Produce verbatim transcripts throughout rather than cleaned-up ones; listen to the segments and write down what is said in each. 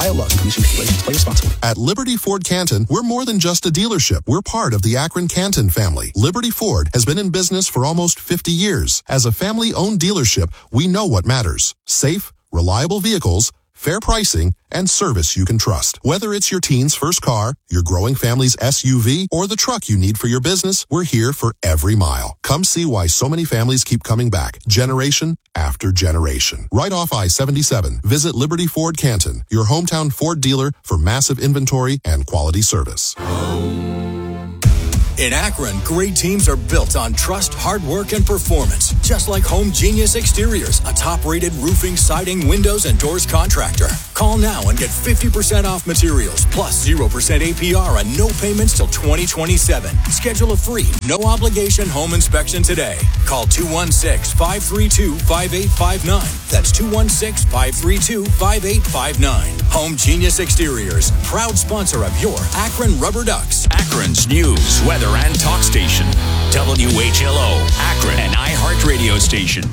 Iowa Commission regulations. Play responsibly. At Liberty Ford Canton, we're more than just a dealership. We're part of the Akron Canton family. Liberty Ford has been in business for almost fifty years. As a family-owned dealership, we know what matters. Safe, reliable vehicles, fair pricing, and service you can trust. Whether it's your teen's first car, your growing family's S U V, or the truck you need for your business, we're here for every mile. Come see why so many families keep coming back, generation after generation. Right off I seventy-seven, visit Liberty Ford Canton, your hometown Ford dealer for massive inventory and quality service. In Akron, great teams are built on trust, hard work, and performance. Just like Home Genius Exteriors, a top-rated roofing, siding, windows, and doors contractor. Call now and get fifty percent off materials, plus zero percent A P R and no payments till twenty twenty-seven. Schedule a free, no-obligation home inspection today. Call two one six, five three two, five eight five nine. That's two one six, five three two, five eight five nine. Home Genius Exteriors, proud sponsor of your Akron Rubber Ducks. Akron's news, weather, and talk station. W H L O, Akron, an iHeart radio station.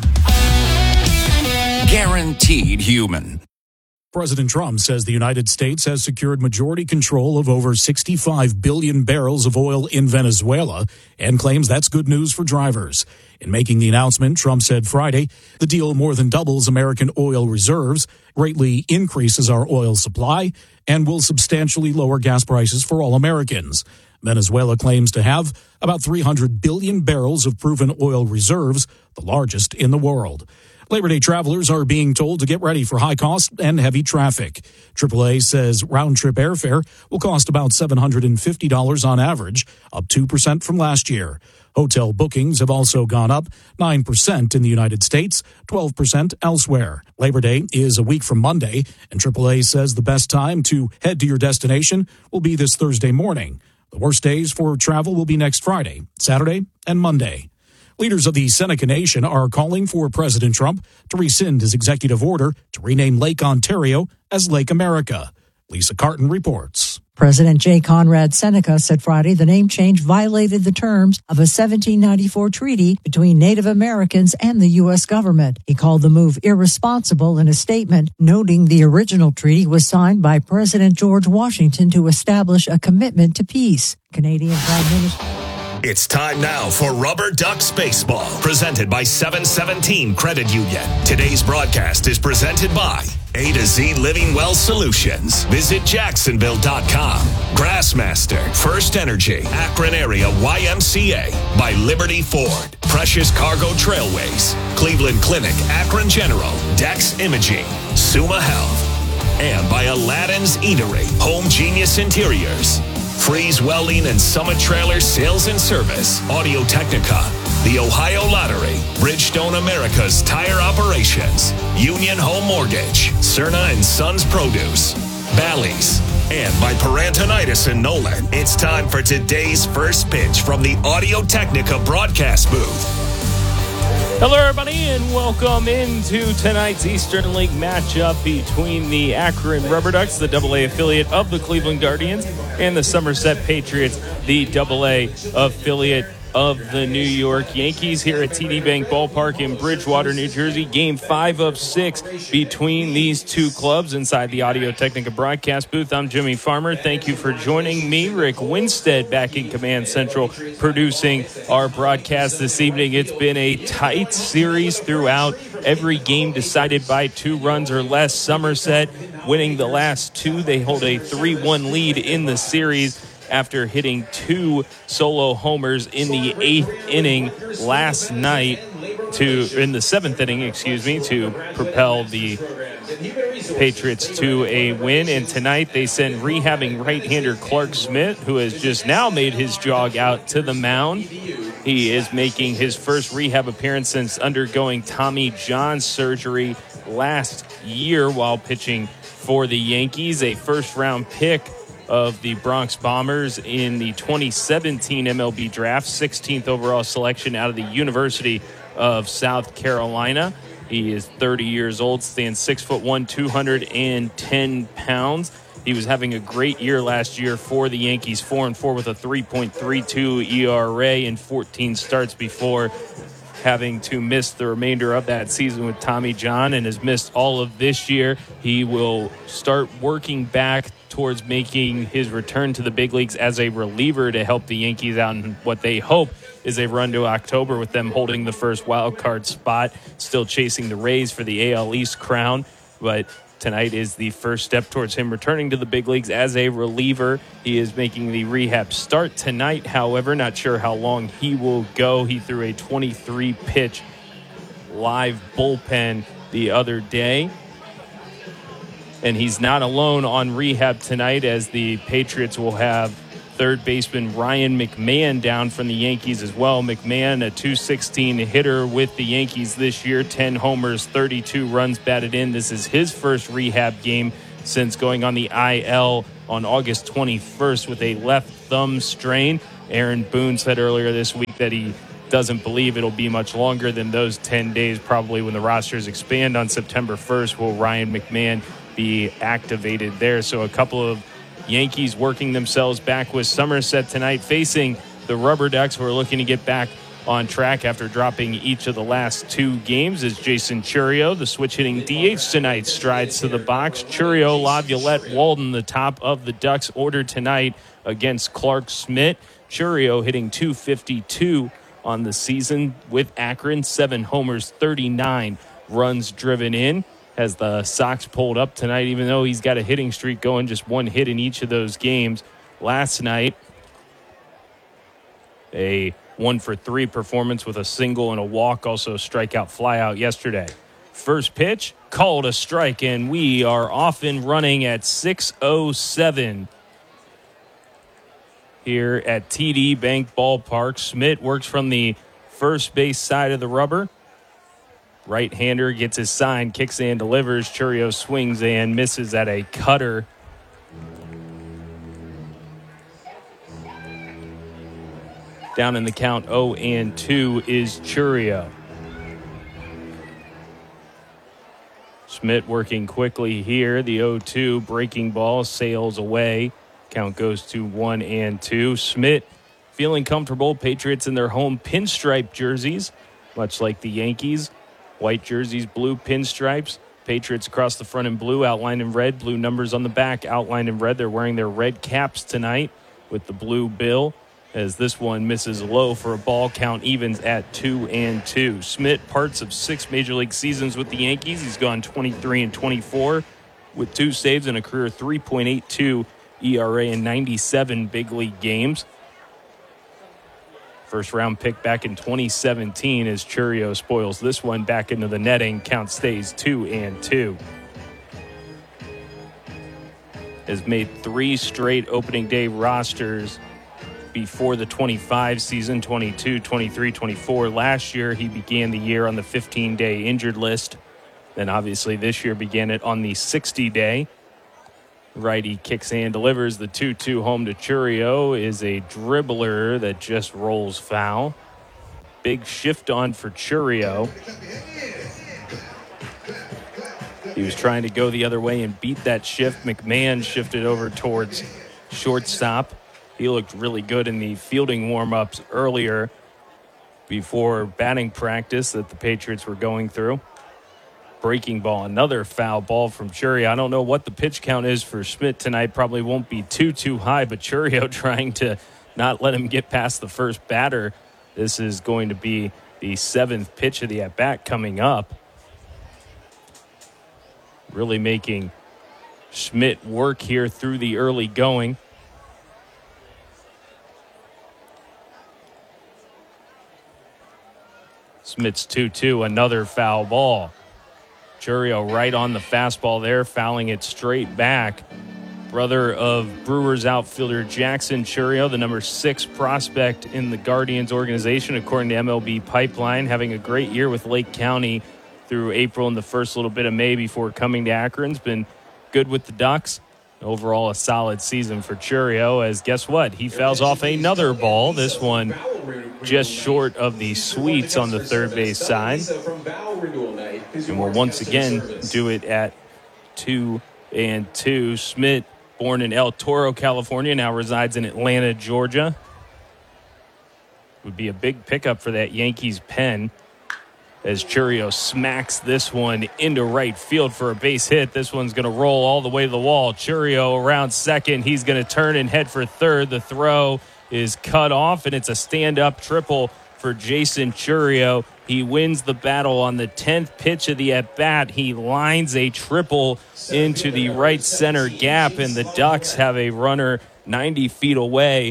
Guaranteed human. President Trump says the United States has secured majority control of over sixty-five billion barrels of oil in Venezuela and claims that's good news for drivers. In making the announcement, Trump said Friday, the deal more than doubles American oil reserves, greatly increases our oil supply, and will substantially lower gas prices for all Americans. Venezuela claims to have about three hundred billion barrels of proven oil reserves, the largest in the world. Labor Day travelers are being told to get ready for high cost and heavy traffic. triple A says round-trip airfare will cost about seven hundred fifty dollars on average, up two percent from last year. Hotel bookings have also gone up nine percent in the United States, twelve percent elsewhere. Labor Day is a week from Monday, and triple A says the best time to head to your destination will be this Thursday morning. The worst days for travel will be next Friday, Saturday, and Monday. Leaders of the Seneca Nation are calling for President Trump to rescind his executive order to rename Lake Ontario as Lake America. Lisa Carton reports. President J. Conrad Seneca said Friday the name change violated the terms of a seventeen ninety-four treaty between Native Americans and the U S government. He called the move irresponsible in a statement, noting the original treaty was signed by President George Washington to establish a commitment to peace. Canadian Prime Minister... It's time now for Rubber Ducks Baseball, presented by seven seventeen Credit Union. Today's broadcast is presented by A to Z Living Well Solutions. Visit Jacksonville dot com. Grassmaster, First Energy, Akron Area Y M C A, by Liberty Ford, Precious Cargo Trailways, Cleveland Clinic, Akron General, Dex Imaging, Suma Health, and by Aladdin's Eatery, Home Genius Interiors, Freeze Welding and Summit Trailer Sales and Service, Audio Technica, the Ohio Lottery, Bridgestone America's Tire Operations, Union Home Mortgage, Cerna and Sons Produce, Bally's, and by Parantonitis and Nolan. It's time for today's first pitch from the Audio Technica broadcast booth. Hello, everybody, and welcome into tonight's Eastern League matchup between the Akron Rubber Ducks, the double A affiliate of the Cleveland Guardians, and the Somerset Patriots, the double A affiliate of the New York Yankees, here at T D Bank Ballpark in Bridgewater, New Jersey. Game five of six between these two clubs inside the Audio Technica broadcast booth. I'm Jimmy Farmer. Thank you for joining me. Rick Winstead back in Command Central producing our broadcast this evening. It's been a tight series throughout. Every game decided by two runs or less. Somerset winning the last two. They hold a three one lead in the series after hitting two solo homers in the eighth inning last night to, in the seventh inning, excuse me, to propel the Patriots to a win. And tonight they send rehabbing right-hander Clark Smith, who has just now made his jog out to the mound. He is making his first rehab appearance since undergoing Tommy John surgery last year while pitching for the Yankees. A first-round pick of the Bronx Bombers in the twenty seventeen M L B draft, sixteenth overall selection out of the University of South Carolina. He is thirty years old, stands six foot one, two hundred ten pounds. He was having a great year last year for the Yankees, four and four with a three point three two E R A in fourteen starts before having to miss the remainder of that season with Tommy John and has missed all of this year. He will start working back towards making his return to the big leagues as a reliever to help the Yankees out in what they hope is a run to October with them holding the first wild card spot, still chasing the Rays for the A L East crown. But tonight is the first step towards him returning to the big leagues as a reliever. He is making the rehab start tonight, however. Not sure how long he will go. He threw a twenty-three pitch live bullpen the other day. And he's not alone on rehab tonight, as the Patriots will have third baseman Ryan McMahon down from the Yankees as well. McMahon, a two sixteen hitter with the Yankees this year, ten homers, thirty-two runs batted in. This is his first rehab game since going on the I L on August twenty-first with a left thumb strain. Aaron Boone said earlier this week that he doesn't believe it'll be much longer than those ten days, probably when the rosters expand on September first. Will Ryan McMahon be activated there? So a couple of Yankees working themselves back with Somerset tonight, facing the Rubber Ducks, who are looking to get back on track after dropping each of the last two games. As Jason Chourio, the switch-hitting D H tonight, strides to the box. Chourio, Laviolette, Walden, the top of the Ducks order tonight against Clark Schmidt. Chourio hitting two fifty-two on the season with Akron, seven homers, thirty-nine runs driven in. As the Sox pulled up tonight, even though he's got a hitting streak going, just one hit in each of those games. Last night, a one for three performance with a single and a walk, also a strikeout flyout yesterday. First pitch, called a strike, and we are off and running at six oh seven here at T D Bank Ballpark. Schmidt works from the first base side of the rubber. Right-hander gets his sign, kicks and delivers. Chourio swings and misses at a cutter. Down in the count, oh and two is Chourio. Schmidt working quickly here. The oh two breaking ball sails away. Count goes to one and two. Schmidt feeling comfortable. Patriots in their home pinstripe jerseys, much like the Yankees. White jerseys, blue pinstripes. Patriots across the front in blue, outlined in red. Blue numbers on the back, outlined in red. They're wearing their red caps tonight with the blue bill, as this one misses low for a ball. Count evens at two and two. Schmidt, parts of six Major League seasons with the Yankees. He's gone twenty-three and twenty-four with two saves and a career three point eight two E R A in ninety-seven big league games. First round pick back in twenty seventeen as Chourio spoils this one back into the netting. Count stays two and two. Has made three straight opening day rosters before the twenty-five season, twenty-two, twenty-three, twenty-four. Last year, he began the year on the fifteen-day injured list. Then obviously this year began it on the sixty-day. Righty kicks and delivers. The two two home to Chourio is a dribbler that just rolls foul. Big shift on for Chourio. He was trying to go the other way and beat that shift. McMahon shifted over towards shortstop. He looked really good in the fielding warm-ups earlier before batting practice that the Patriots were going through. Breaking ball, another foul ball from Chourio. I don't know what the pitch count is for Schmidt tonight. Probably won't be too, too high, but Chourio trying to not let him get past the first batter. This is going to be the seventh pitch of the at-bat coming up. Really making Schmidt work here through the early going. Schmidt's two two, another foul ball. Chourio right on the fastball there, fouling it straight back. Brother of Brewers outfielder Jackson Chourio, the number six prospect in the Guardians organization, according to M L B Pipeline, having a great year with Lake County through April and the first little bit of May before coming to Akron's. Been good with the Ducks. Overall, a solid season for Chourio, as guess what? He fouls off another ball. This one just short of the sweets on the third base side. And will once again do it at two and two. Schmidt, born in El Toro, California, now resides in Atlanta, Georgia. Would be a big pickup for that Yankees pen. as Churio smacks this one into right field for a base hit. This one's going to roll all the way to the wall. Churio around second. He's going to turn and head for third. The throw is cut off, and it's a stand-up triple for Jason Churio. He wins the battle on the tenth pitch of the at-bat. He lines a triple into the right center gap, and the Ducks have a runner ninety feet away.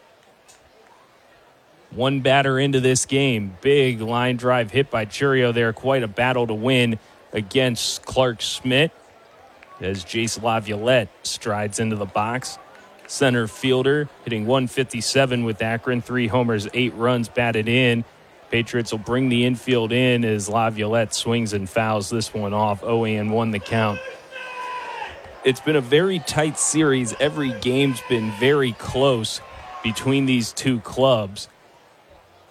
One batter into this game. Big line drive hit by Churio there. Quite a battle to win against Clark Schmidt as Jace Laviolette strides into the box. Center fielder hitting one fifty-seven with Akron. Three homers, eight runs batted in. Patriots will bring the infield in as Laviolette swings and fouls this one off. oh and one the count. It's been a very tight series. Every game's been very close between these two clubs.